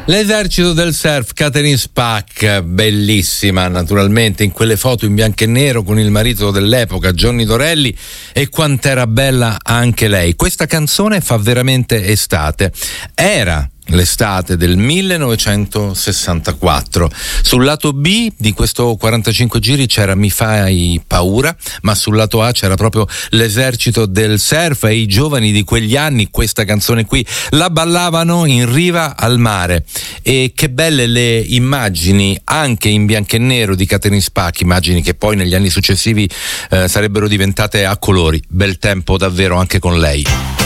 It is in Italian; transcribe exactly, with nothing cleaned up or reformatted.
L'esercito del surf, Catherine Spack, bellissima naturalmente in quelle foto in bianco e nero con il marito dell'epoca, Johnny Dorelli, e quant'era bella anche lei. Questa canzone fa veramente estate. Era l'estate del millenovecentosessantaquattro. Sul lato B di questo quarantacinque giri c'era Mi fai paura, ma sul lato A c'era proprio l'esercito del surf e i giovani di quegli anni questa canzone qui la ballavano in riva al mare. E che belle le immagini anche in bianco e nero di Catherine Spack, immagini che poi negli anni successivi eh, sarebbero diventate a colori. Bel tempo davvero anche con lei.